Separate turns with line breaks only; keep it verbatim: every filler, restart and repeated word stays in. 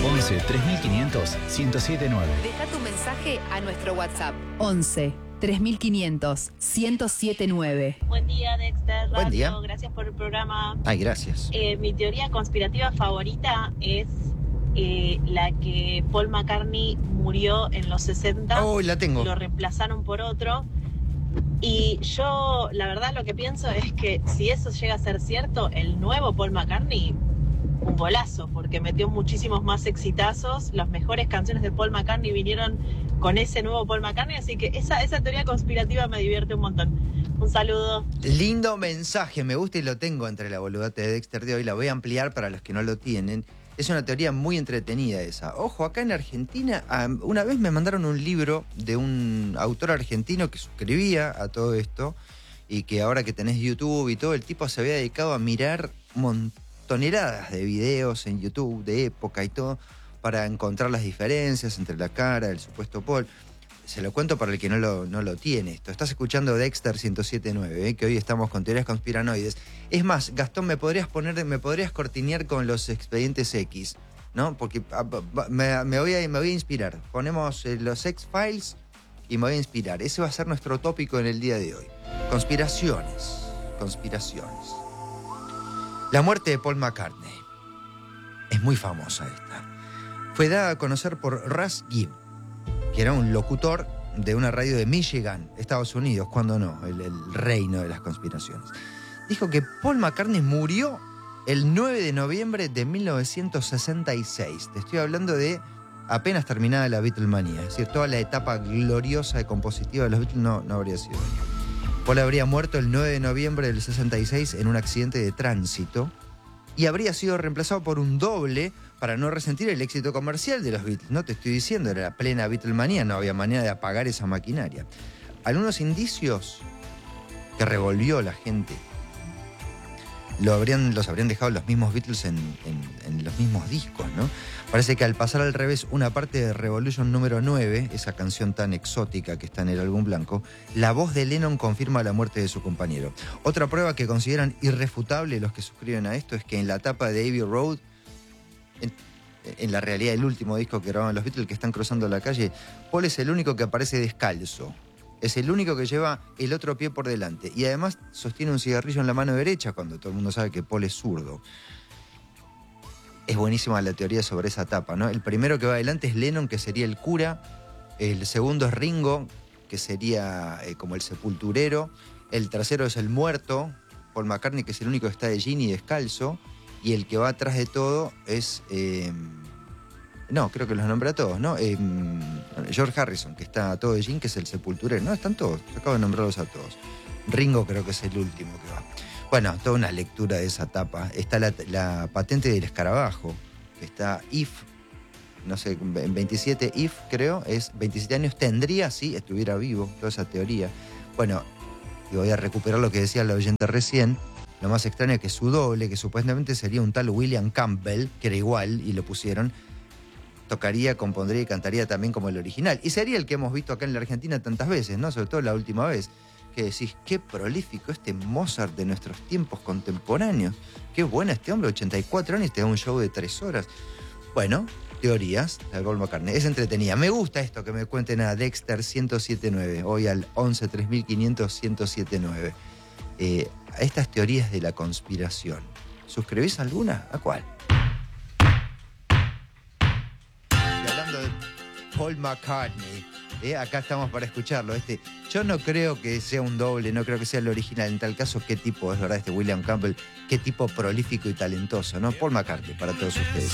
once tres mil quinientos ciento siete nueve.
Deja tu mensaje a nuestro WhatsApp.
once tres mil quinientos ciento siete nueve.
Buen día, Dexter.
Buen día.
Radio. Gracias por el programa.
Ay, gracias.
Eh, mi teoría conspirativa favorita es eh, la que Paul McCartney murió en los sesenta.
Oh, la tengo.
Lo reemplazaron por otro. Y yo, la verdad, lo que pienso es que si eso llega a ser cierto, el nuevo Paul McCartney, un golazo, porque metió muchísimos más exitazos. Las mejores canciones de Paul McCartney vinieron con ese nuevo Paul McCartney, así que esa, esa teoría conspirativa me divierte un montón. Un saludo.
Lindo mensaje, me gusta y lo tengo entre la boludate de Dexter de hoy. La voy a ampliar para los que no lo tienen. Es una teoría muy entretenida esa. Ojo, acá en Argentina, una vez me mandaron un libro de un autor argentino que suscribía a todo esto y que ahora que tenés YouTube y todo, el tipo se había dedicado a mirar montoneradas de videos en YouTube de época y todo para encontrar las diferencias entre la cara del supuesto Paul. Se lo cuento para el que no lo, no lo tiene esto. Estás escuchando Dexter ciento siete nueve, ¿eh? Que hoy estamos con teorías conspiranoides. Es más, Gastón, ¿me podrías poner, me podrías cortinear con los expedientes X? ¿No? Porque me, me, voy, a, me voy a inspirar. Ponemos eh, los X-Files y me voy a inspirar. Ese va a ser nuestro tópico en el día de hoy. Conspiraciones. Conspiraciones. La muerte de Paul McCartney. Es muy famosa esta. Fue dada a conocer por Russ Gibb, que era un locutor de una radio de Michigan, Estados Unidos, cuando no, el, el reino de las conspiraciones. Dijo que Paul McCartney murió el nueve de noviembre de mil novecientos sesenta y seis. Te estoy hablando de apenas terminada la Beatlemanía, es decir, toda la etapa gloriosa y compositiva de los Beatles no, no habría sido. Paul habría muerto el nueve de noviembre del sesenta y seis en un accidente de tránsito y habría sido reemplazado por un doble para no resentir el éxito comercial de los Beatles. No te estoy diciendo, era la plena Beatlemanía, no había manera de apagar esa maquinaria. Algunos indicios que revolvió la gente lo habrían, los habrían dejado los mismos Beatles en, en, en los mismos discos, ¿no? Parece que al pasar al revés una parte de Revolution número nueve, esa canción tan exótica que está en el álbum blanco, la voz de Lennon confirma la muerte de su compañero. Otra prueba que consideran irrefutable los que suscriben a esto es que en la tapa de Abbey Road, En, en la realidad el último disco que grababan los Beatles, que están cruzando la calle, Paul es el único que aparece descalzo. Es el único que lleva el otro pie por delante. Y además sostiene un cigarrillo en la mano derecha cuando todo el mundo sabe que Paul es zurdo. Es buenísima la teoría sobre esa tapa, ¿no? El primero que va adelante es Lennon, que sería el cura. El segundo es Ringo, que sería eh, como el sepulturero. El tercero es el muerto, Paul McCartney, que es el único que está de jean y descalzo. Y el que va atrás de todo es... Eh, no, creo que los nombra a todos, ¿no? Eh, George Harrison, que está todo de jean, que es el sepulturero. No, están todos, acabo de nombrarlos a todos. Ringo creo que es el último que va. Bueno, toda una lectura de esa tapa. Está la, la patente del escarabajo, que está If, no sé, en veintisiete If, creo, es veintisiete años tendría si estuviera vivo, toda esa teoría. Bueno, y voy a recuperar lo que decía la oyente recién. Lo más extraño es que su doble, que supuestamente sería un tal William Campbell, que era igual, y lo pusieron, tocaría, compondría y cantaría también como el original. Y sería el que hemos visto acá en la Argentina tantas veces, ¿no? Sobre todo la última vez. Que decís, qué prolífico este Mozart de nuestros tiempos contemporáneos. Qué bueno este hombre, ochenta y cuatro años, te da un show de tres horas. Bueno, teorías de Paul McCartney. Es entretenida. Me gusta esto que me cuenten a Dexter ciento siete nueve, hoy al once tres mil quinientos ciento siete nueve. Eh, a estas teorías de la conspiración. ¿Suscribís alguna? ¿A cuál? Y hablando de Paul McCartney, eh, acá estamos para escucharlo. Este, yo no creo que sea un doble, no creo que sea el original. En tal caso, ¿qué tipo es, verdad? Este William Campbell, qué tipo prolífico y talentoso, ¿no? Paul McCartney, para todos ustedes.